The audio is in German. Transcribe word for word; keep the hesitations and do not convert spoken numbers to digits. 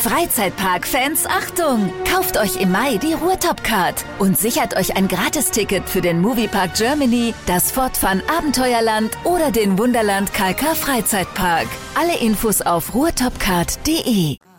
Freizeitpark-Fans, Achtung! Kauft euch im Mai die Ruhrtop-Card und sichert euch ein Gratisticket für den Moviepark Germany, das Fortfun Abenteuerland oder den Wunderland K K Freizeitpark. Alle Infos auf ruhrtopcard punkt de.